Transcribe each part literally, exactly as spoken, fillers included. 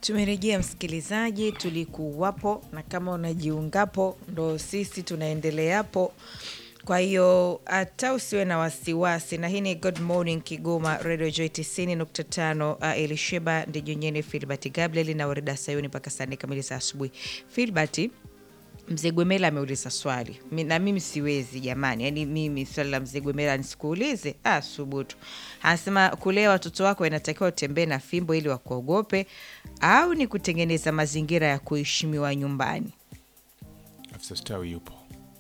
Tumerejea msikilizaji, tulikuwapo na kama unajiungapo ndo sisi tunaendelea hapo. Kwa hiyo hata usiwe na wasiwasi, na hii ni Good Morning Kigoma Radio Joy tisini nukta tano. uh, Elisheba Ndijunyeni, Filbert Gabriel na Warida Sayuni mpaka saa nne kamili za asubuhi. Filbert, Mzee Gwemela ameuliza swali. Mi, na mimi siwezi jamani. Yaani mimi swali la Mzee Gwemela nisikuulize. Ah, subutu. Anasema kulea watoto wako inatakiwa utembee na fimbo ili wakuogope au ni kutengeneza mazingira ya kuheshimiwa nyumbani? Afisa Stawi yupo.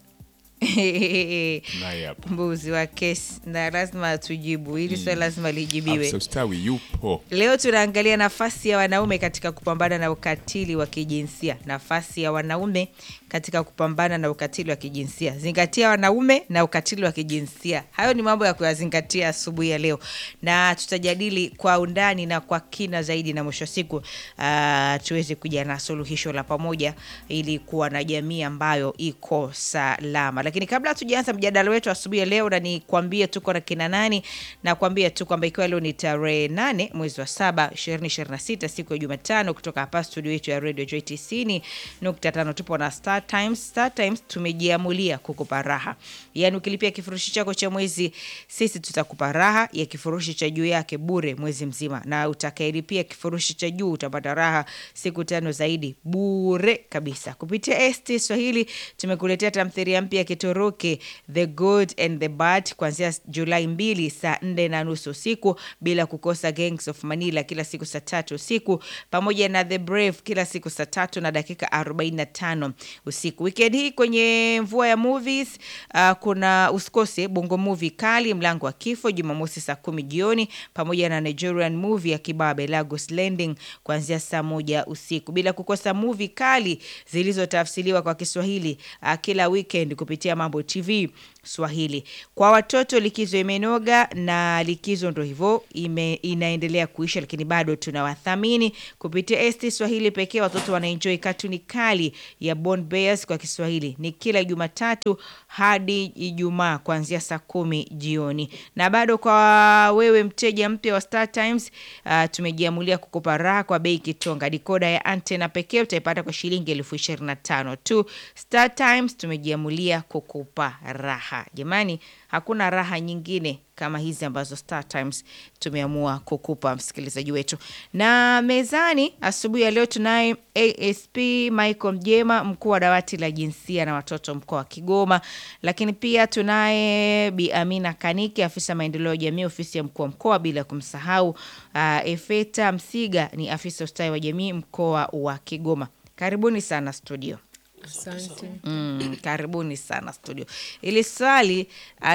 Naye hapo. Mbuzi wa kesi na lazima tujibu. Hili swali lazima lijibiwe. Afisa Stawi yupo. Leo tunaangalia nafasi ya wanaume katika kupambana na ukatili wa kijinsia. Nafasi ya wanaume katika kupambana na ukatili wa kijinsia. Zingatia wanaume na ukatili wa kijinsia. Hayo ni mambo ya kuyazingatia asubuhi ya leo. Na tutajadili kwa undani na kwa kina zaidi, na mwisho siku uh, tuweze kuja na suluhisho la pamoja ili kuwa na jamii ambayo iko salama. Lakini kabla tujaanza mjadala wetu asubuhi ya leo, na nikwambie tuko na kina nani, na kuambia tu kwamba ikiwa leo ni tarehe nane mwezi wa saba ishirini ishirini na sita, siku ya Jumatano, kutoka hapa studio yetu ya Radio Joy tisini nukta tano tupo na Star Times. Star Times tumejiamulia kukupa raha. Yaani ukilipia kifurushi chako cha mwezi, sisi tutakupa raha ya kifurushi cha juu yake bure mwezi mzima, na utakayelipia kifurushi cha juu utapata raha siku tano zaidi bure kabisa. Kupitia S T Swahili tumekuletea tamthilia mpya Kitoroke, The Good and the Bad, kuanzia Julai mbili saa nne na nusu usiku, bila kukosa Gangs of Manila kila siku saa tatu usiku, pamoja na The Brave kila siku saa tatu na dakika arobaini na tano usiku. Weekend hii kwenye mvua ya movies, uh, kuna usikose Bongo Movie kali Mlango wa Kifo Jumamosi saa kumi jioni, pamoja na Nigerian movie ya Kibabe Lagos Landing kuanzia saa moja usiku, bila kukosa movie kali zilizotafsiriwa kwa Kiswahili uh, kila weekend kupitia Mambo T V Swahili. Kwa watoto likizo imenoga, na likizo ndo hivyo ime, inaendelea kuisha, lakini bado tunawathamini. Kupitia S T Swahili pekee watoto wanaenjoy katuni kali ya Bond Bears kwa Kiswahili. Ni kila Jumatatu hadi Ijumaa kuanzia saa kumi jioni. Na bado kwa wewe mteja mpya wa Star Times, uh, tumejiamulia kukupa raha kwa bei kitonga. Dikoda ya antena pekee utaipata kwa shilingi elfu ishirini na tano tu. Star Times tumejiamulia kukupa raha. Jamani, hakuna raha nyingine kama hizi ambazo Star Times tumeamua kukupa msikilizaji wetu. Na mezani asubuhi ya leo tunaye A S P Michael Mjema, mkuu wa dawati la jinsia na watoto mkoa wa Kigoma. Lakini pia tunaye Bi Amina Kaniki, afisa maendeleo ya jamii ofisi ya mkuu wa mkoa, bila kumsahau uh, Efeta Msiga ni afisa ustawi wa jamii mkoa wa Kigoma. Karibuni sana studio. Asante. Mm, karibuni sana studio. Ili swali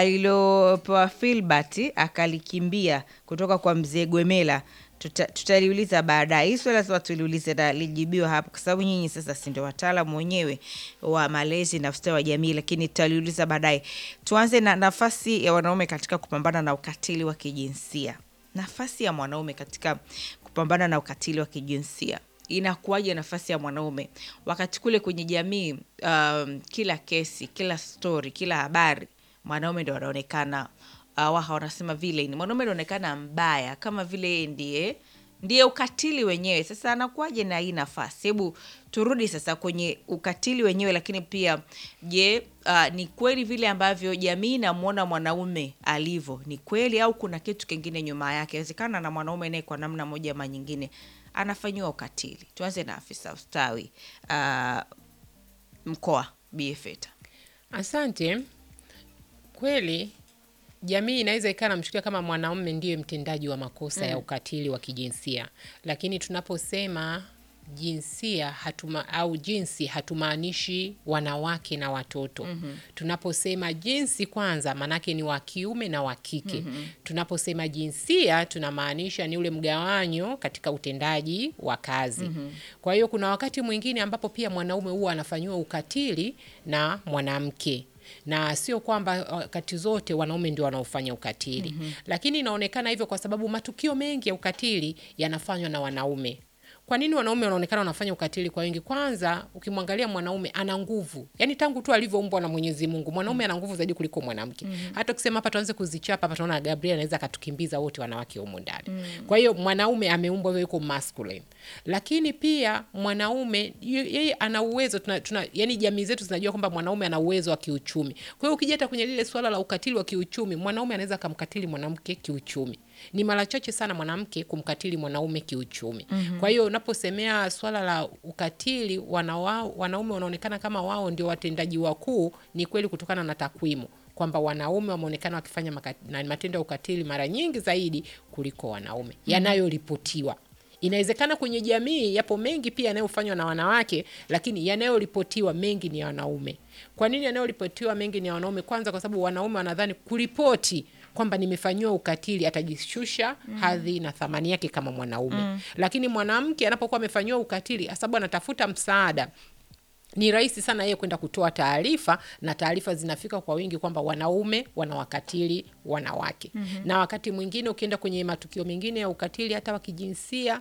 alilopewa Filbert akalikimbia kutoka kwa Mzee Gwemela, tuta, tutaliuliza baadaye. Hii swali lazima tuliulize na lijibiwa hapa, kwa sababu nyinyi sasa si ndio wataalamu wenyewe wa malezi na ustawi wa jamii, lakini tutaliuliza baadaye. Tuanze na nafasi ya wanaume katika kupambana na ukatili wa kijinsia. Nafasi ya mwanaume katika kupambana na ukatili wa kijinsia. Inakuwaje nafasi ya mwanaume wakati kule kwenye jamii, um, kila kesi, kila story, kila habari mwanaume ndio anaonekana, uh, waha wanasema vile ni mwanaume anaonekana mbaya, kama vile ndiye ndiye ukatili wenyewe. Sasa anakuwaje na hii nafasi? Hebu turudi sasa kwenye ukatili wenyewe, lakini pia je, uh, ni kweli vile ambavyo jamii inamuona mwanaume alivyo ni kweli, au kuna kitu kingine nyuma yake? Inawezekana na mwanaume naye kwa namna moja ama nyingine anafanywa ukatili. Tuanze na afisa ustawi uh, mkoa Bi Efeta. Asante. Kweli jamii inaweza ikana mshukia kama mwanaume ndiye mtendaji wa makosa mm. ya ukatili wa kijinsia, lakini tunaposema jinsia hatuma, au jinsi hatumaanishi wanawake na watoto. Mm-hmm. Tunaposema jinsi kwanza manake ni wa kiume na wa kike. Mm-hmm. Tunaposema jinsia tunamaanisha ni ule mgawanyo katika utendaji wa kazi. Mm-hmm. Kwa hiyo kuna wakati mwingine ambapo pia mwanaume huwa anafanywa ukatili na mwanamke. Na sio kwamba wakati zote wanaume ndio wanaofanya ukatili. Mm-hmm. Lakini inaonekana hivyo kwa sababu matukio mengi ya ukatili yanafanywa na wanaume. Kwa nini wanaume wanaonekana wanafanya ukatili kwa wingi? Kwanza ukimwangalia mwanaume ana nguvu. Yaani tangu tu alivyoumbwa na Mwenyezi Mungu, mwanaume ana nguvu zaidi kuliko mwanamke. Mm-hmm. Hata ukisema hapa tuanze kuzichapa hapa tunaona Gabriel anaweza akatukimbiza wote wanawake huko ndani. Mm-hmm. Kwa hiyo mwanaume ameumbwa hivyo, yuko masculine. Lakini pia mwanaume yeye ana uwezo, tuna, tuna yani jamii zetu zinajua kwamba mwanaume ana uwezo wa kiuchumi. Kwa hiyo ukija hata kwenye lile swala la ukatili wa kiuchumi, mwanaume anaweza kumkatili mwanamke kiuchumi. Ni mara chache sana mwanamke kumkatili mwanaume kiuchumi. Mm-hmm. Kwa hiyo unaposemea swala la ukatili, wanawao, wanaume wanaonekana kama wao ndio watendaji wakuu, ni kweli kutokana na takwimu kwamba wanaume wameonekana wakifanya na matendo ya ukatili mara nyingi zaidi kuliko wanaume. Mm-hmm. Yanayoripotiwa. Inawezekana kwenye jamii yapo mengi pia yanayofanywa na wanawake, lakini yanayoripotiwa mengi ni ya wanaume. Kwa nini yanayoripotiwa mengi ni ya wanaume? Kwanza kwa sababu wanaume wanadhani kuripoti kwamba nimefanywa ukatili atajishusha mm. hadhi na thamani yake kama mwanaume. Mm. Lakini mwanamke anapokuwa amefanywa ukatili, sababu anatafuta msaada, ni rahisi sana yeye kwenda kutoa taarifa, na taarifa zinafika kwa wingi kwamba wanaume wanawakatili wanawake. Mm-hmm. Na wakati mwingine ukienda kwenye matukio mengine ya ukatili hata wa kijinsia,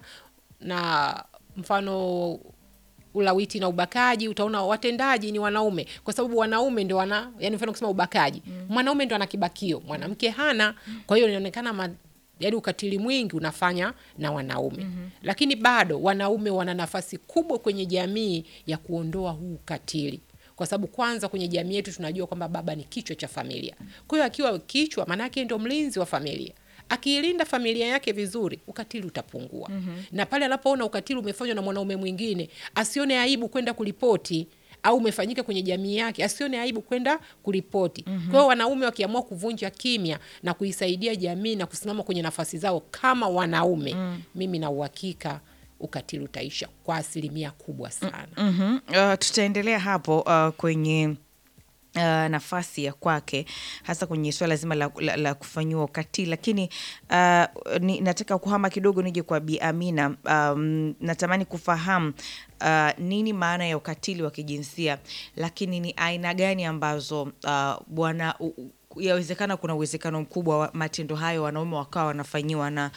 na mfano ulawiti na ubakaji, utaona watendaji ni wanaume, kwa sababu wanaume ndio wana, yani mfano kusema ubakaji, mm. mwanaume ndio ana kibakio, mwanamke hana. Kwa hiyo inaonekana yaani ukatili mwingi unafanya na wanaume. Mm-hmm. Lakini bado wanaume wana nafasi kubwa kwenye jamii ya kuondoa huu ukatili. Kwa sababu kwanza kwenye jamii yetu tunajua kwamba baba ni kichwa cha familia. Kwa hiyo akiwa kichwa, maana yake ndio mlinzi wa familia. Akiilinda familia yake vizuri, ukatili utapungua. Mm-hmm. Na pale anapoona ukatili umefanywa na mwanaume mwingine, asione aibu kwenda kuripoti, au umefanyika kwenye jamii yake, asione aibu kwenda kuripoti. Mm-hmm. Kwa hiyo wanaume wakiamua kuvunja kimya na kuisaidia jamii na kusimama kwenye nafasi zao kama wanaume, mm. mimi na uhakika ukatili utaisha kwa asilimia kubwa sana. Mm-hmm. Uh, tutaendelea hapo uh, kwenye Uh, nafasi ya kwake hasa kwenye swala zima la, la, la kufanyiwa ukatili, lakini uh, ni, nataka kuhama kidogo nije kwa Bi Amina. Um, natamani kufahamu uh, nini maana ya ukatili wa kijinsia, lakini ni aina gani ambazo uh, bwana yawezekana kuna uwezekano mkubwa wa matendo hayo wanaume wakawa wanafanyiwa na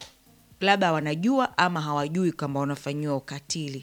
labda wanajua ama hawajui kama wanafanyiwa ukatili.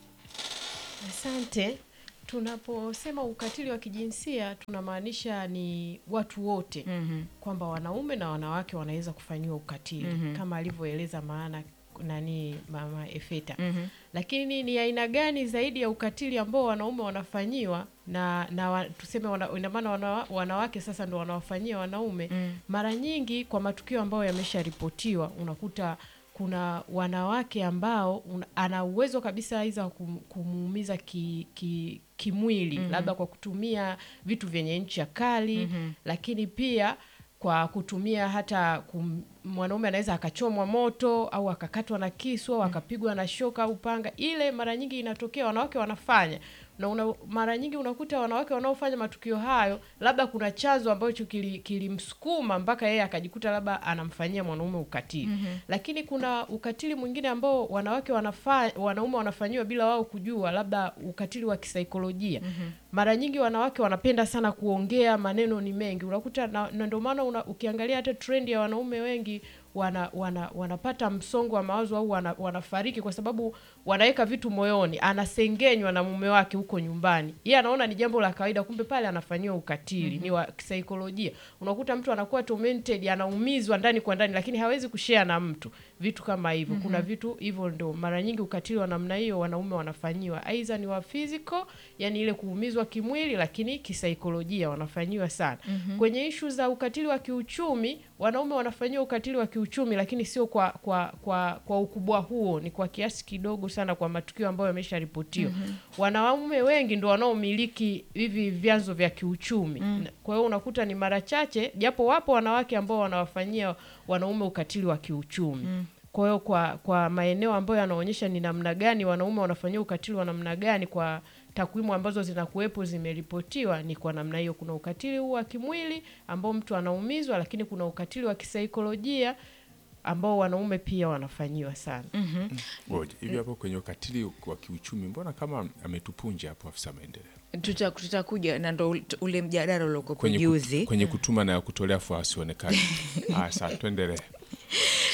Asante. Tunaposema ukatili wa kijinsia tunamaanisha ni watu wote. Mm-hmm. Kwamba wanaume na wanawake wanaweza kufanyiwa ukatili. Mm-hmm. Kama alivyoeleza maana nani Mama Efeta. Mm-hmm. Lakini ni aina gani zaidi ya ukatili ambao wanaume wanafanyiwa na na wa, tuseme wana, ina maana wana, wanawake sasa ndio wanawafanyia wanaume. Mm. Mara nyingi kwa matukio ambayo yamesharipotiwa unakuta kuna wanawake ambao una, ana uwezo kabisa aidha kum, kumuumiza ki, ki, kimwili. Mm-hmm. Labda kwa kutumia vitu vyenye ncha kali. Mm-hmm. Lakini pia kwa kutumia hata kum, mwanaume anaweza akachomwa moto au akakatwa na kisu au akapigwa na shoka au panga. Ile mara nyingi inatokea wanawake wanafanya. Na una, mara nyingi unakuta wanawake wanaofanya matukio hayo labda kuna chanzo ambacho kilimsukuma kili mpaka yeye akajikuta labda anamfanyia mwanaume ukatili. Mm-hmm. Lakini kuna ukatili mwingine ambao wanawake wanafanya, wanaume wanafanyiwa bila wao kujua, labda ukatili wa kisaikolojia. Mm-hmm. Mara nyingi wanawake wanapenda sana kuongea, maneno ni mengi. Unakuta na, na ndio maana una, ukiangalia hata trend ya wanaume wengi wana, wana wanapata msongo wa mawazo au wana, wanafariki kwa sababu wanaweka vitu moyoni. Anasengenywa na mume wake huko nyumbani, yeye anaona ni jambo la kawaida, kumbe pale anafanyiwa ukatili. Mm-hmm. Ni wa kisaikolojia. Unakuta mtu anakuwa tormented, anaumizwa ndani kwa ndani, lakini hawezi kushare na mtu vitu kama hivyo. Mm-hmm. Kuna vitu hivyo ndio mara nyingi ukatili wa namna hiyo wanaume wanafanyiwa, aidha ni wa physical, yani ile kuumizwa kimwili, lakini kisaikolojia wanafanyiwa sana. Mm-hmm. Kwenye issue za ukatili wa kiuchumi, wanaume wanafanyiwa ukatili wa kiuchumi, lakini sio kwa kwa kwa kwa ukubwa huo, ni kwa kiasi kidogo sana kwa matukio ambayo yamesharipotiwa. Mm-hmm. Wanaume wengi ndio wanaomiliki hivi vyanzo vya kiuchumi. Mm. Kwa hiyo unakuta ni mara chache, japo wapo wanawake ambao wanawafanyia wanaume ukatili wa kiuchumi. Mm. Kwa hiyo kwa kwa maeneo ambayo yanaonyesha ni namna gani wanaume wanafanyia ukatili wa namna gani, kwa takwimu ambazo zinakuwepo zimeripotiwa, ni kwa namna hiyo. Kuna ukatili huu wa kimwili ambao mtu anaumizwa, lakini kuna ukatili wa kisaikolojia ambao wanaume pia wanafanyiwa sana. Mhm. Ngoja, hivi hapo kwenye ukatili wa kiuchumi mbona kama ametupunja hapo afisa maendeleo? Tuta tutakuja na ndo ule mjadala uliokuwa Kwenye, juzi. kwenye kutuma na kutolea fuasi onekana. Ah, sasa tuendelee.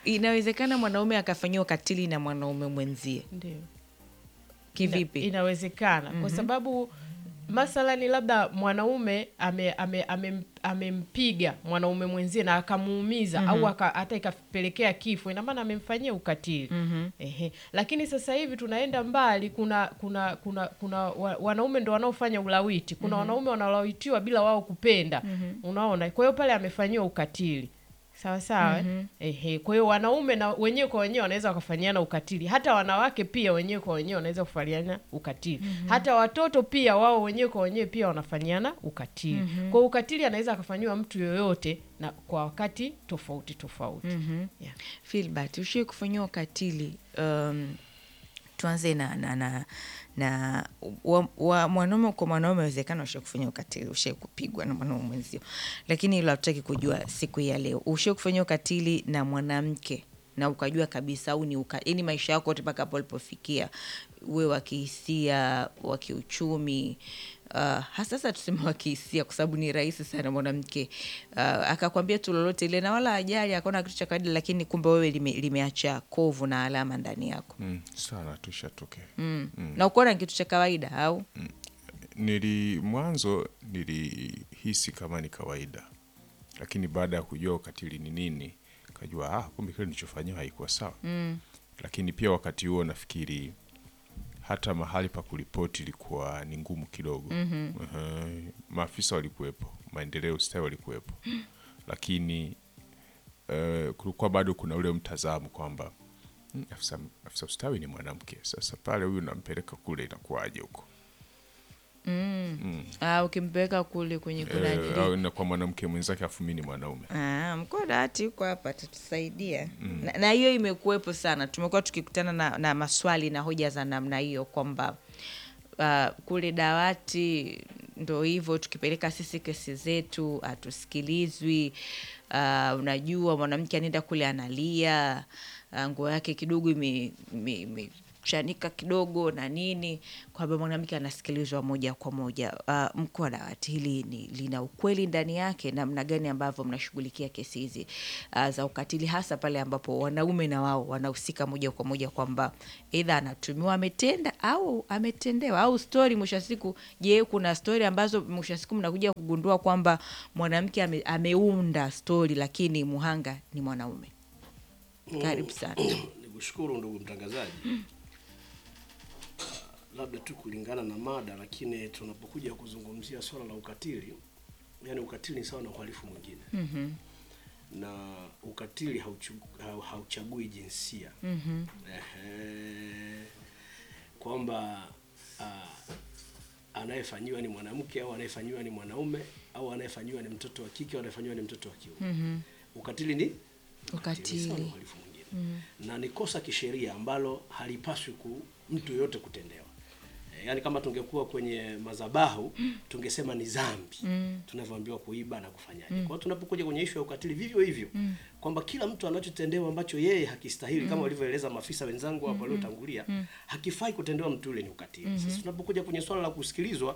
inawezekana mwanaume akafanyiwa ukatili na mwanaume mwenzie. Ndio. Kivipi? Ina, inawezekana mm-hmm. kwa sababu mathalani labda mwanaume amempiga ame, ame, ame mwanaume mwenzie na akamuumiza mm-hmm. au aka, hata ikapelekea kifo, ina maana amemfanyia ukatili mm-hmm. Ehe. Lakini sasa hivi tunaenda mbali, kuna kuna kuna kuna wanaume ndo wanaofanya ulawiti, kuna mm-hmm. wanaume wanalawitiwa bila wao kupenda mm-hmm. unaona, kwa hiyo pale amefanyiwa ukatili. Sawa sawa mm-hmm. Ehe, kwa hiyo wanaume na wenyewe kwa wenyewe wanaweza wakafanyiana ukatili, hata wanawake pia wenyewe kwa wenyewe wanaweza kufanyiana ukatili mm-hmm. hata watoto pia wao wenyewe kwa wenyewe pia wanafanyiana ukatili mm-hmm. kwa ukatili anaweza akafanyiwa mtu yoyote na kwa wakati tofauti tofauti mm-hmm. yeah. Philbert, ushie kufanyiwa ukatili, um, tuanze na na na, na wa, wa mwanaume kwa mwanaume, inawezekana ushe kufanya ukatili, ushe kupigwa na mwanaume mwenzio, lakini hilo hatutaki kujua siku ya leo. Ushe kufanya ukatili na mwanamke na ukajua kabisa au ni uka, yani maisha yako yote mpaka hapo ulipofikia, uwe wa kihisia, wa kiuchumi, uh, hasa sasa tuseme wa kihisia kwa sababu ni rahisi sana mwanamke uh, akakwambia tu lolote ile na wala ajali, akaona kitu cha kawaida, lakini kumbe wewe lime, limeacha kovu na alama ndani yako. Mm, sana tushatokea. Mm. Mm. Na ukoona kitu cha kawaida au? Mm. Nili mwanzo nilihisi kama ni kawaida, lakini baada ya kujua ukatili ni nini, kajua ah, kumbe kile nilichofanywa haikuwa sawa. Mm. Lakini pia wakati huo nafikiri hata mahali pa kuripoti ilikuwa ni ngumu kidogo. Mm-hmm. Uh-huh. Maafisa walikuwepo, maendeleo ustawi walikuwepo. Mm. Lakini uh, kulikuwa bado kuna ule mtazamo kwamba mm, afisa, afisa ustawi ni mwanamke. Sasa pale huyu nampeleka kule inakuaje huko? Mm. Mm. Ah, ukimpeleka kule kwenye kuna e, au na kwa mwanamke mwenzake afu mimi ni mwanaume. Ah, mko dati huko hapa tutusaidia. Mm. Na, na hiyo imekuwepo sana. Tumekuwa tukikutana na, na maswali na hoja za namna hiyo kwamba uh, kule dawati ndo hivyo, tukipeleka sisi kesi zetu hatusikilizwi. Uh, unajua mwanamke anaenda kule analia, uh, nguo yake kidogo ime, ime, ime chanika kidogo na nini, kwa sababu mwanamke anasikilizwa moja kwa moja. Uh, mko wa dawati hili ni lina ukweli ndani yake, namna gani ambavyo mnashughulikia kesi hizi uh, za ukatili, hasa pale ambapo wanaume na wao wanahusika moja kwa moja kwamba either anatumiwa ametenda au ametendewa, au story mwisho siku. Je, kuna story ambazo mwisho siku mnakuja kugundua kwamba mwanamke ame, ameunda story lakini muhanga ni mwanaume? Karibu sana. Nikushukuru ndugu mtangazaji. Labda tu kulingana na mada, lakini tunapokuja kuzungumzia swala la ukatili, yani ukatili ni sawa na uhalifu mwingine. Mm-hmm. Na ukatili hauchagui, hauchagui jinsia. Mm-hmm. Ehe, kwamba uh, anayefanyiwa ni mwanamke au anayefanyiwa ni mwanaume au anayefanyiwa ni mtoto wa kike au anayefanyiwa ni mtoto wa kiume. Mm-hmm. Ukatili ni ukatili, ukatili. Ni uhalifu mwingine. Mm-hmm. Na ni kosa kisheria ambalo halipaswi ku mtu yote kutendewa. E, yani kama tungekuwa kwenye madhabahu tungesema ni dhambi. Mm. Tunavyoambiwa kuiba na kufanyaje. Mm. Kwa hiyo tunapokuja kwenye issue ya ukatili vivyo hivyo, mm. kwamba kila mtu anachotendewa ambacho yeye hakistahili, mm. kama walivyoeleza maafisa wenzangu hapo waliotangulia, mm. hakifai kutendewa mtu yule, ni ukatili. Mm-hmm. Sasa tunapokuja kwenye swala la kusikilizwa,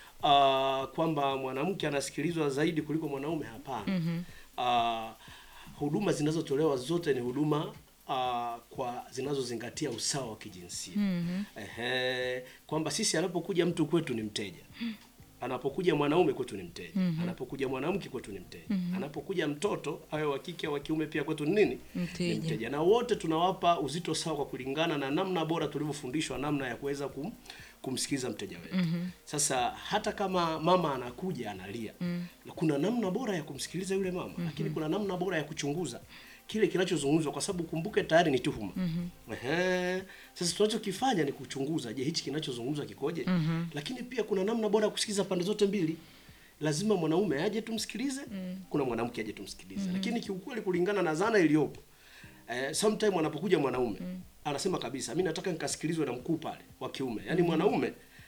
uh, kwamba mwanamke anasikilizwa zaidi kuliko mwanaume, hapana. Mm-hmm. Uh, huduma zinazotolewa zote ni huduma Uh, kwa zinazozingatia usawa wa kijinsia. Mm-hmm. Ehe, kwamba sisi anapokuja mtu kwetu ni mteja. Anapokuja mwanaume kwetu ni mteja. Mm-hmm. Anapokuja mwanamke kwetu ni mteja. Mm-hmm. Anapokuja mtoto awe wa kike au wa kiume pia kwetu ni nini? Mteja. Ni mteja. Na wote tunawapa uzito sawa kwa kulingana na namna bora tulivyofundishwa namna ya kuweza kum, kumsikiza mteja wetu. Mm-hmm. Sasa hata kama mama anakuja analia, mm-hmm. kuna namna bora ya kumsikiliza yule mama, mm-hmm. lakini kuna namna bora ya kuchunguza kile kinachozungumzwa, kwa sababu kumbuke tayari ni tuhuma. Mm-hmm. Ehe. Sasa tunachokifanya ni kuchunguza, je, hichi kinachozungumzwa kikoje? Mm-hmm. Lakini pia kuna namna bora ya kusikiza pande zote mbili. Lazima mwanaume aje tumsikilize, mm. kuna mwanamke aje tumsikilize. Mm-hmm. Lakini kiukweli kulingana na zana iliyopo, eh, sometime anapokuja mwanaume, mm. anasema kabisa, mimi nataka nikasikilizwe na mkuu pale wa kiume. Yaani mm-hmm. mwanaume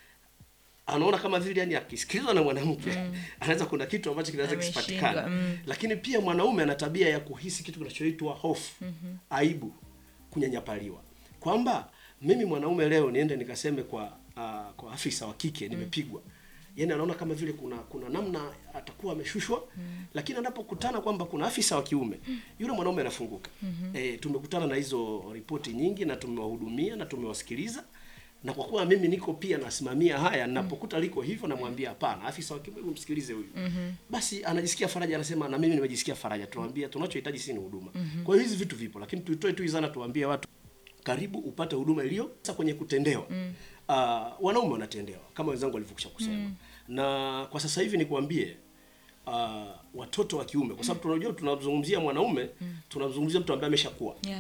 anaona kama vile yani akisikilizwa na mwanamke mm. anaweza kuna kitu ambacho kinaweza kisipatikana. Mm. Lakini pia mwanaume ana tabia ya kuhisi kitu kinachoitwa hofu, mm-hmm. aibu, kunyanyapaliwa. Kwamba mimi mwanaume leo niende nikaseme kwa uh, kwa afisa wa kike nimepigwa. Yaani anaona kama vile kuna kuna namna atakuwa ameshushwa, lakini anapokutana kwamba kuna afisa wa kiume, yule mwanaume anafunguka. Eh, tumekutana na hizo ripoti nyingi na tumewahudumia na tumewasikiliza. Na kwa kuwa mimi niko pia nasimamia haya, ninapokuta liko hivyo namwambia hapana, afisa wa kiume msikilize huyu. Basi anajisikia faraja, anasema na mimi nimejisikia faraja. Tunawaambia tunachohitaji si ni huduma. Kwa hiyo hizi vitu vipo, lakini tuitoe tu izana tuwaambie watu karibu upate huduma iliyo sasa kwenye kutendewa. Mm. Uh, wanaume wanatendewa kama wenzangu walivyokwisha kusema. Mm. Na kwa sasa hivi nikwambie uh, watoto wa kiume kwa sababu tunajua tunazungumzia mwanaume, mm. tunazungumzia mtu ambaye ameshakuwa. Yeah.